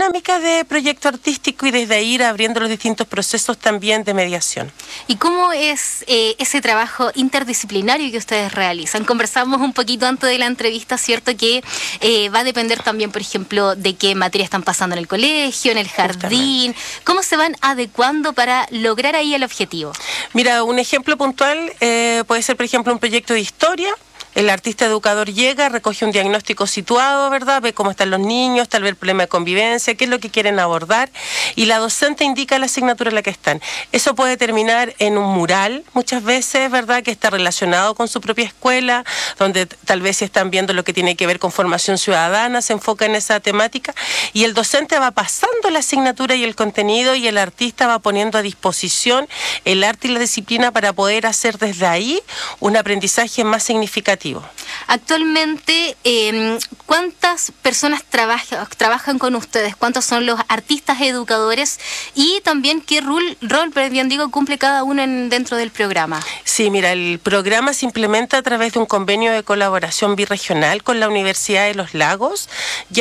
dinámica de proyecto artístico y desde ahí ir abriendo los distintos procesos también de mediación. ¿Y cómo es ese trabajo interdisciplinario que ustedes realizan? Conversamos un poquito antes de la entrevista, ¿cierto? Que va a depender también, por ejemplo, de qué materia están pasando en el colegio, en el jardín. ¿Cómo se van adecuando para lograr ahí el objetivo? Mira, un ejemplo puntual puede ser, por ejemplo, un proyecto de historia. El artista educador llega, recoge un diagnóstico situado, ¿verdad? Ve cómo están los niños, tal vez el problema de convivencia, qué es lo que quieren abordar, y la docente indica la asignatura en la que están. Eso puede terminar en un mural, muchas veces, ¿verdad?, que está relacionado con su propia escuela, donde tal vez si están viendo lo que tiene que ver con formación ciudadana, se enfoca en esa temática, y el docente va pasando la asignatura y el contenido, y el artista va poniendo a disposición el arte y la disciplina para poder hacer desde ahí un aprendizaje más significativo. Actualmente, ¿cuántas personas trabajan con ustedes? ¿Cuántos son los artistas educadores? Y también, ¿qué rol bien digo, cumple cada uno dentro del programa? Sí, mira, el programa se implementa a través de un convenio de colaboración birregional con la Universidad de los Lagos,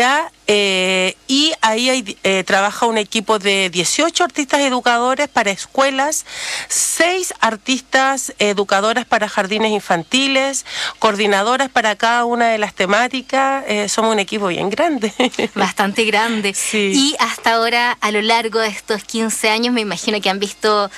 y ahí trabaja un equipo de 18 artistas educadores para escuelas, 6 artistas educadoras para jardines infantiles, coordinadoras para cada una de las temáticas. Somos un equipo bien grande. Bastante grande. Sí. Y hasta ahora, a lo largo de estos 15 años, me imagino que han visto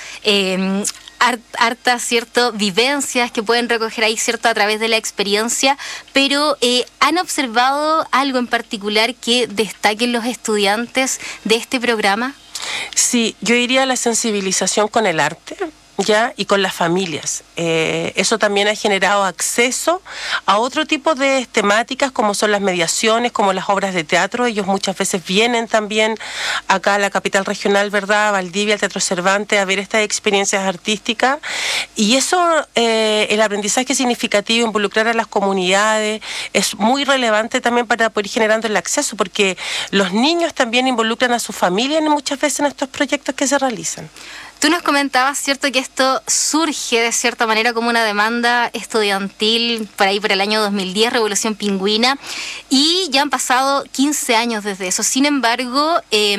hartas, ¿cierto?, vivencias que pueden recoger ahí, ¿cierto?, a través de la experiencia, pero ¿han observado algo en particular que destaquen los estudiantes de este programa? Sí, yo diría la sensibilización con el arte, ¿ya? Y con las familias. Eso también ha generado acceso a otro tipo de temáticas como son las mediaciones, como las obras de teatro. Ellos muchas veces vienen también acá a la capital regional, ¿verdad?, a Valdivia, al Teatro Cervantes, a ver estas experiencias artísticas. Y eso, el aprendizaje significativo, involucrar a las comunidades, es muy relevante también para poder ir generando el acceso, porque los niños también involucran a su familia muchas veces en estos proyectos que se realizan. Tú nos comentabas, ¿cierto?, que esto surge de cierta manera como una demanda estudiantil por ahí por el año 2010, Revolución Pingüina, y ya han pasado 15 años desde eso. Sin embargo,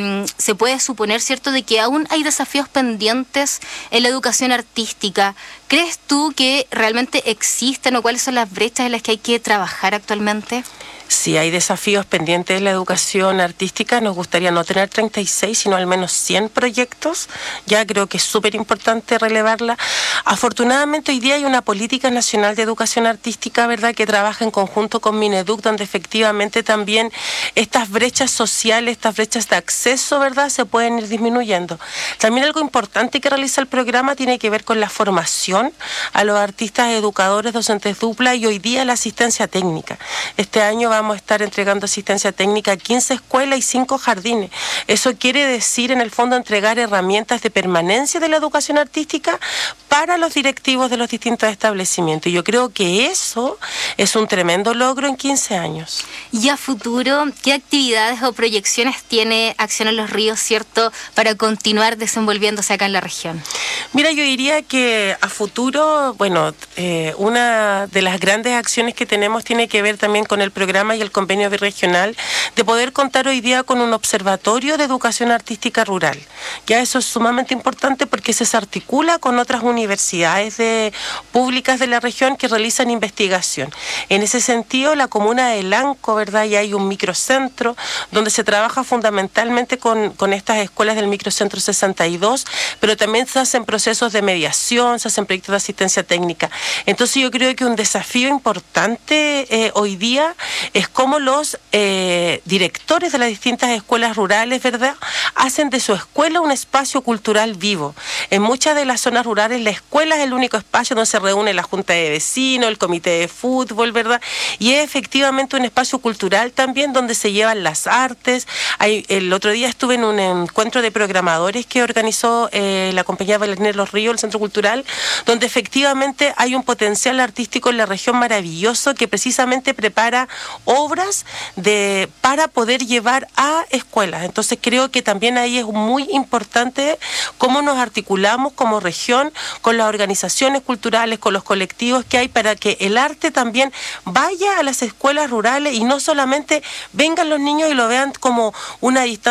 se puede suponer, ¿cierto?, de que aún hay desafíos pendientes en la educación artística. ¿Crees tú que realmente existen o cuáles son las brechas en las que hay que trabajar actualmente? Sí, hay desafíos pendientes de la educación artística. Nos gustaría no tener 36, sino al menos 100 proyectos. Ya creo que es súper importante relevarla. Afortunadamente hoy día hay una política nacional de educación artística, ¿verdad?, que trabaja en conjunto con Mineduc, donde efectivamente también estas brechas sociales, estas brechas de acceso, ¿verdad?, se pueden ir disminuyendo. También algo importante que realiza el programa tiene que ver con la formación a los artistas educadores, docentes dupla, y hoy día la asistencia técnica. Este año vamos a estar entregando asistencia técnica a 15 escuelas y 5 jardines. Eso quiere decir, en el fondo, entregar herramientas de permanencia de la educación artística para los directivos de los distintos establecimientos. Y yo creo que eso es un tremendo logro en 15 años. Y a futuro, ¿qué actividades o proyecciones tiene Acción en los Ríos, ¿cierto?, para continuar desenvolviéndose acá en la región? Mira, yo diría que a futuro, bueno, una de las grandes acciones que tenemos tiene que ver también con el programa y el convenio birregional de poder contar hoy día con un observatorio de educación artística rural. Ya eso es sumamente importante porque se articula con otras universidades públicas de la región que realizan investigación. En ese sentido, la comuna de Lanco, ¿verdad?, ya hay un microcentro donde se trabaja fundamentalmente con estas escuelas del microcentro 62, pero también se hacen procesos de mediación, se hacen proyectos de asistencia técnica. Entonces yo creo que un desafío importante hoy día es cómo los directores de las distintas escuelas rurales, ¿verdad?, hacen de su escuela un espacio cultural vivo. En muchas de las zonas rurales la escuela es el único espacio donde se reúne la junta de vecinos, el comité de fútbol, ¿verdad?, y es efectivamente un espacio cultural también donde se llevan las artes. El otro día estuve en un encuentro de programadores que organizó la compañía Bailarines Los Ríos, el Centro Cultural, donde efectivamente hay un potencial artístico en la región maravilloso que precisamente prepara obras para poder llevar a escuelas. Entonces creo que también ahí es muy importante cómo nos articulamos como región con las organizaciones culturales, con los colectivos que hay, para que el arte también vaya a las escuelas rurales y no solamente vengan los niños y lo vean como una distancia